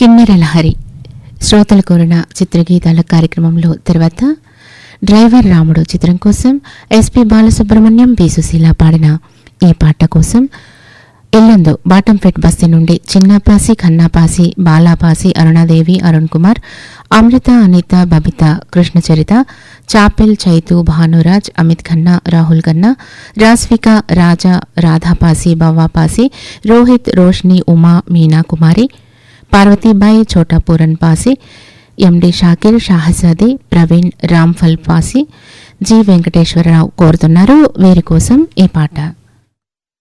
కిన్నెర లహరి శ్రోతలు కోరిన చిత్రగీతాల కార్యక్రమంలో తర్వాత డ్రైవర్ రాముడు చిత్రం కోసం ఎస్పి బాలసుబ్రహ్మణ్యం బి సుశీల పాడిన ఈ పాట కోసం ఇల్లందు బాటంపేట్ బస్తీ నుండి చిన్నపాసి ఖన్నాపాసి బాలాపాసి అరుణాదేవి అరుణ్ కుమార్ అమృత అనిత బబిత కృష్ణచరిత చాపెల్ చైతు భానురాజ్ అమిత్ ఖన్నా రాహుల్ ఖన్నా రాస్విక రాజా రాధాపాసి బవ్వాపాసి రోహిత్ రోష్ని ఉమా మీనా కుమారి పార్వతీబాయి చోటాపూరన్ పాసి ఎండి షాకిర్ షాహజాది ప్రవీణ్ రామ్ఫల్ పాసి జి వెంకటేశ్వరరావు కోరుతున్నారు. వీరి కోసం ఈ పాట.